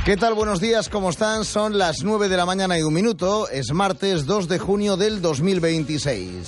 ¿Qué tal? Buenos días, ¿cómo están? Son las 9 de la mañana y 1 minuto. Es martes 2 de junio del 2026.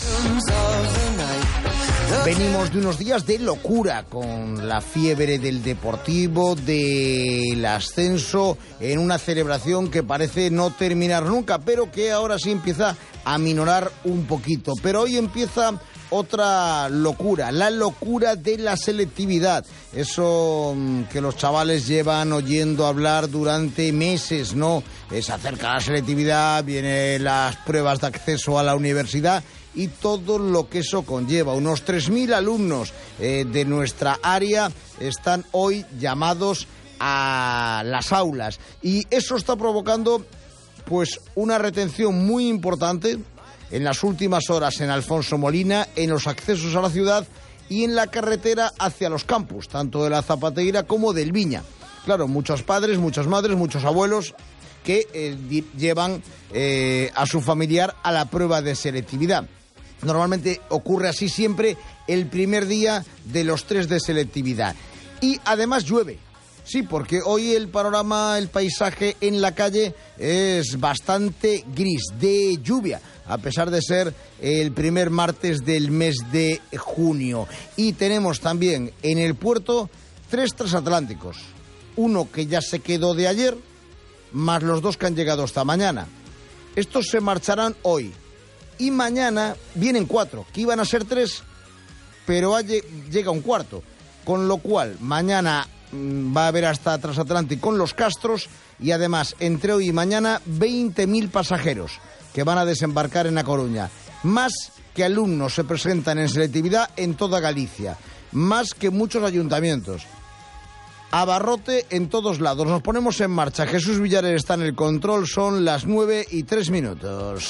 Venimos de unos días de locura con la fiebre del Deportivo, del ascenso, en una celebración que parece no terminar nunca, pero que ahora sí empieza a minorar un poquito. Pero hoy empieza otra locura, la locura de la selectividad. Eso que los chavales llevan oyendo hablar durante meses, ¿no? Se acerca la selectividad, vienen las pruebas de acceso a la universidad y todo lo que eso conlleva. Unos 3.000 alumnos de nuestra área están hoy llamados a las aulas y eso está provocando pues una retención muy importante en las últimas horas en Alfonso Molina, en los accesos a la ciudad y en la carretera hacia los campus, tanto de la Zapateira como del Viña. Claro, muchos padres, muchas madres, muchos abuelos que llevan a su familiar a la prueba de selectividad. Normalmente ocurre así siempre el primer día de los 3 de selectividad. Y además llueve. Sí, porque hoy el panorama, el paisaje en la calle es bastante gris, de lluvia, a pesar de ser el primer martes del mes de junio. Y tenemos también en el puerto 3 transatlánticos. Uno que ya se quedó de ayer, más los 2 que han llegado esta mañana. Estos se marcharán hoy. Y mañana vienen 4, que iban a ser 3, pero llega un cuarto. Con lo cual, mañana va a haber hasta transatlántico con los Castros y además, entre hoy y mañana, 20.000 pasajeros que van a desembarcar en A Coruña. Más que alumnos se presentan en selectividad en toda Galicia. Más que muchos ayuntamientos. Abarrote en todos lados. Nos ponemos en marcha. Jesús Villares está en el control. Son las 9:03.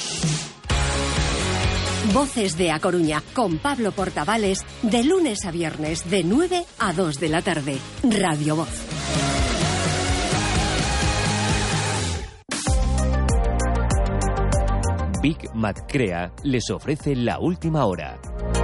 Voces de A Coruña, con Pablo Portavales, de lunes a viernes, de 9 a 2 de la tarde. Radio Voz. Big Mac Crea les ofrece la última hora.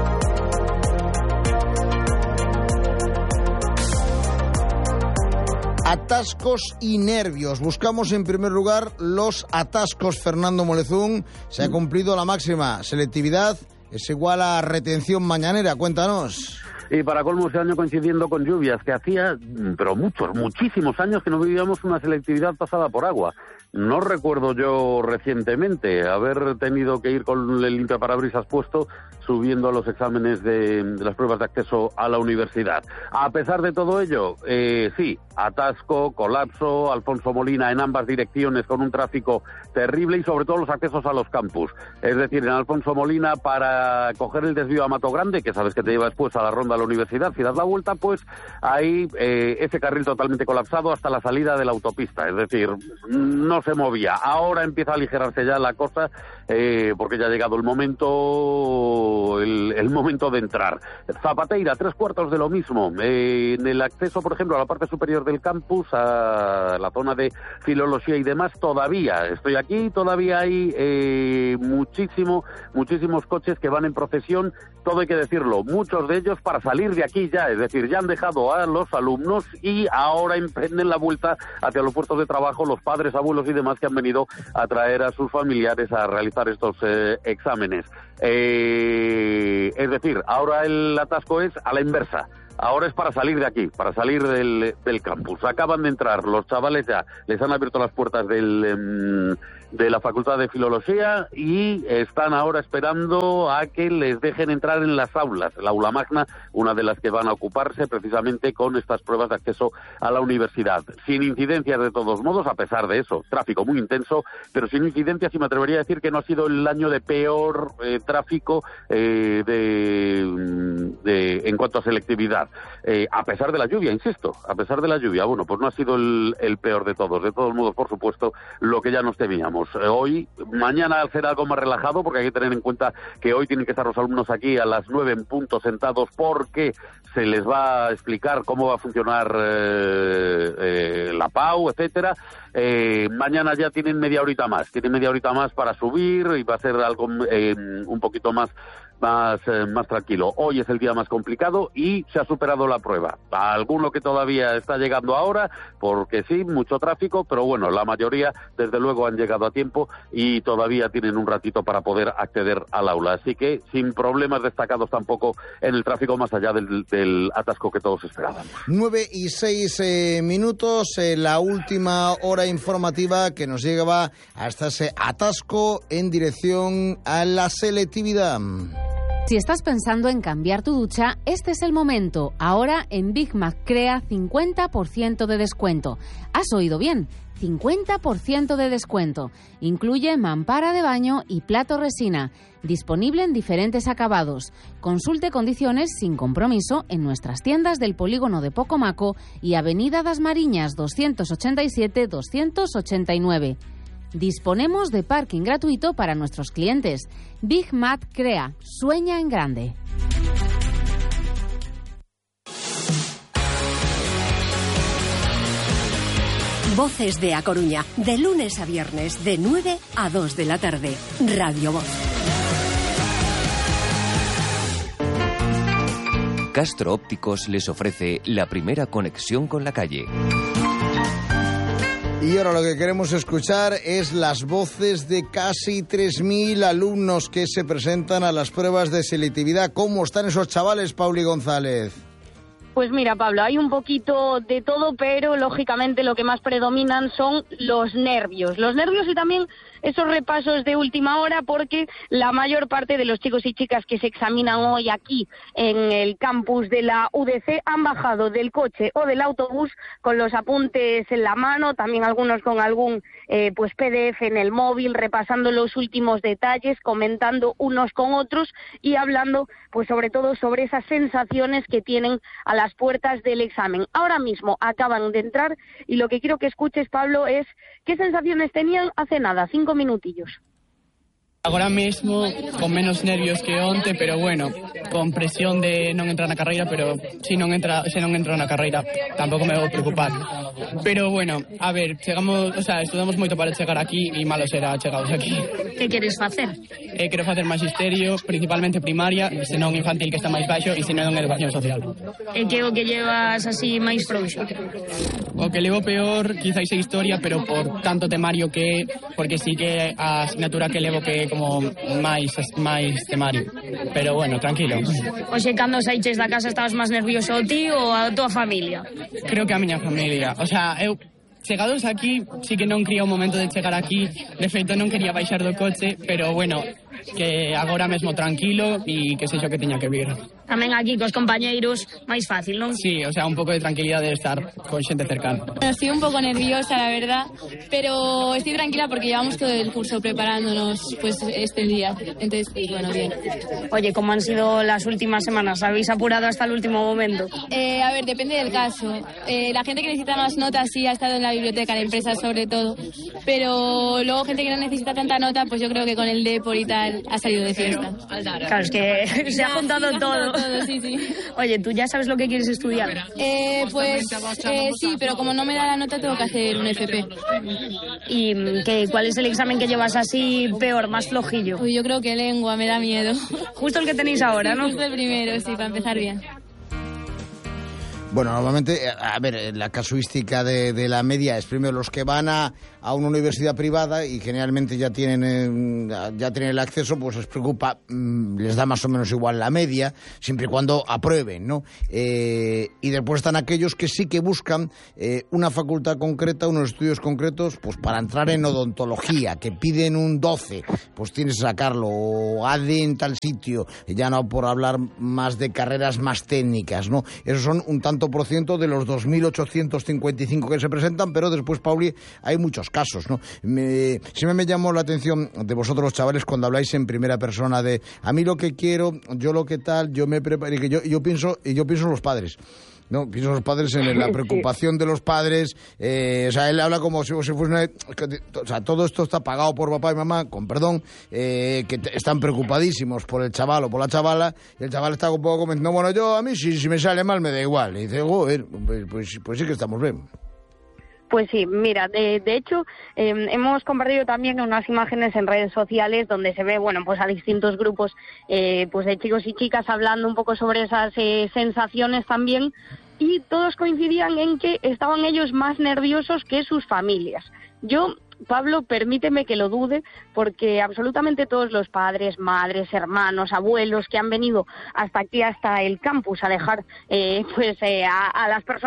Atascos y nervios. Buscamos en primer lugar los atascos. Fernando Molezún, se ha cumplido la máxima. Selectividad es igual a retención mañanera. Cuéntanos. Y para colmo este año coincidiendo con lluvias, que hacía, pero muchísimos años que no vivíamos una selectividad pasada por agua. No recuerdo yo recientemente haber tenido que ir con el limpiaparabrisas puesto subiendo a los exámenes de las pruebas de acceso a la universidad. A pesar de todo ello, sí, atasco, colapso, Alfonso Molina en ambas direcciones con un tráfico terrible y sobre todo los accesos a los campus. Es decir, en Alfonso Molina para coger el desvío a Mato Grande, que sabes que te lleva después a la ronda a la universidad, si das la vuelta, pues ahí ese carril totalmente colapsado hasta la salida de la autopista. Es decir, no se movía. Ahora empieza a aligerarse ya la cosa porque ya ha llegado el momento de entrar. Zapateira, 3/4 de lo mismo. En el acceso, por ejemplo, a la parte superior del campus, a la zona de filología y demás, todavía estoy aquí, todavía hay muchísimos coches que van en procesión, todo hay que decirlo, muchos de ellos para salir de aquí ya, es decir, ya han dejado a los alumnos y ahora emprenden la vuelta hacia los puestos de trabajo los padres, abuelos y demás que han venido a traer a sus familiares a realizar estos exámenes. Es decir, ahora el atasco es a la inversa. Ahora es para salir de aquí, para salir del campus. Acaban de entrar los chavales ya, les han abierto las puertas de la Facultad de Filología y están ahora esperando a que les dejen entrar en las aulas, la aula magna, una de las que van a ocuparse precisamente con estas pruebas de acceso a la universidad. Sin incidencias de todos modos, a pesar de eso, tráfico muy intenso, pero sin incidencias, y me atrevería a decir que no ha sido el año de peor tráfico en cuanto a selectividad. A pesar de la lluvia, insisto, a pesar de la lluvia, bueno, pues no ha sido el peor de todos. De todos modos, por supuesto, lo que ya nos temíamos. Mañana será algo más relajado, porque hay que tener en cuenta que hoy tienen que estar los alumnos aquí a las 9 en punto sentados, porque se les va a explicar cómo va a funcionar la PAU, etcétera. Mañana ya tienen media horita más para subir y va a ser algo un poquito más más tranquilo. Hoy es el día más complicado y se ha superado la prueba. Alguno que todavía está llegando ahora, porque sí, mucho tráfico, pero bueno, la mayoría desde luego han llegado a tiempo y todavía tienen un ratito para poder acceder al aula. Así que sin problemas destacados tampoco en el tráfico, más allá del atasco que todos esperábamos. 9:06, la última hora informativa que nos llegaba hasta ese atasco en dirección a la selectividad. Si estás pensando en cambiar tu ducha, este es el momento. Ahora en Big Mac Crea 50% de descuento. ¿Has oído bien? 50% de descuento. Incluye mampara de baño y plato resina. Disponible en diferentes acabados. Consulte condiciones sin compromiso en nuestras tiendas del polígono de Pocomaco y Avenida das Mariñas 287-289. Disponemos de parking gratuito para nuestros clientes. Big Mac Crea. Sueña en grande. Voces de A Coruña, de lunes a viernes, de 9 a 2 de la tarde. Radio Voz. Castro Ópticos les ofrece la primera conexión con la calle. Y ahora lo que queremos escuchar es las voces de casi 3.000 alumnos que se presentan a las pruebas de selectividad. ¿Cómo están esos chavales, Pauli González? Pues mira, Pablo, hay un poquito de todo, pero lógicamente lo que más predominan son los nervios. Los nervios y también esos repasos de última hora, porque la mayor parte de los chicos y chicas que se examinan hoy aquí en el campus de la UDC han bajado del coche o del autobús con los apuntes en la mano, también algunos con algún pues PDF en el móvil, repasando los últimos detalles, comentando unos con otros y hablando pues sobre todo sobre esas sensaciones que tienen a las puertas del examen. Ahora mismo acaban de entrar y lo que quiero que escuches, Pablo, es qué sensaciones tenían hace nada, 5 minutillos. Agora mesmo con menos nervios que onte, pero bueno, con presión de non entrar na carreira, pero se non entro na carreira tampouco me vou preocupar. Pero bueno, a ver, estudamos moito para chegar aquí e malo será chegados aquí. Que queres facer? Quero facer magisterio, principalmente primaria, senón infantil que está máis baixo e senón educación social. E que o que llevas así máis frouxo? O que levo peor quizáis é historia, pero por tanto temario que porque sí que a asignatura que levo que como máis temario. Pero bueno, tranquilo. Oxe, cando saiches da casa estabas máis nervioso o ti ou a tua familia? Creo que a miña familia. O sea, eu chegados aquí, sí que non cría o momento de chegar aquí. De feito, non quería baixar do coche, pero bueno, que agora mesmo tranquilo e que sexo que teña que vir. Tamén aquí cos compañeiros máis fácil, non? Sí, o sea, un pouco de tranquilidade de estar con xente cercana. Estoy un poco nerviosa, la verdad, pero estoy tranquila porque llevamos todo el curso preparándonos pues este día. Entonces, bueno, bien. Oye, ¿cómo han sido las últimas semanas? ¿Habéis apurado hasta el último momento? A ver, depende del caso. La gente que necesita más notas sí ha estado en la biblioteca de empresas sobre todo, pero luego gente que no necesita tanta nota, pues yo creo que con el Depor y tal ha salido de fiesta. Claro, es que se ha juntado todo. Sí. Oye, ¿tú ya sabes lo que quieres estudiar? Sí, pero como no me da la nota tengo que hacer un FP. ¿Y cuál es el examen que llevas así peor, más flojillo? Uy, yo creo que lengua, me da miedo. Justo el que tenéis ahora, ¿no? Justo el primero, sí, para empezar bien. Bueno, normalmente, a ver, la casuística de la media es primero los que van a una universidad privada y generalmente ya tienen el acceso, pues les preocupa, les da más o menos igual la media, siempre y cuando aprueben, ¿no? Y después están aquellos que sí que buscan una facultad concreta, unos estudios concretos, pues para entrar en odontología, que piden un 12, pues tienes que sacarlo, o ADE en tal sitio, ya no por hablar más de carreras más técnicas, ¿no? Esos son un tanto por ciento de los 2.855 que se presentan, pero después, Pauli, hay muchos casos, ¿no? Siempre me llamó la atención de vosotros, los chavales, cuando habláis en primera persona de a mí lo que quiero, yo lo que tal, yo me preparo, y que yo pienso en los padres. No, pienso los padres en la preocupación de los padres, o sea, él habla como si fuese una... O sea, todo esto está pagado por papá y mamá, con perdón, que están preocupadísimos por el chaval o por la chavala, y el chaval está un poco comentando, bueno, a mí si me sale mal me da igual, y dice, joder, pues sí que estamos bien. Pues sí, mira, de hecho, hemos compartido también unas imágenes en redes sociales donde se ve, bueno, pues a distintos grupos pues de chicos y chicas hablando un poco sobre esas sensaciones también, y todos coincidían en que estaban ellos más nerviosos que sus familias. Yo, Pablo, permíteme que lo dude, porque absolutamente todos los padres, madres, hermanos, abuelos que han venido hasta aquí, hasta el campus, a dejar a las personas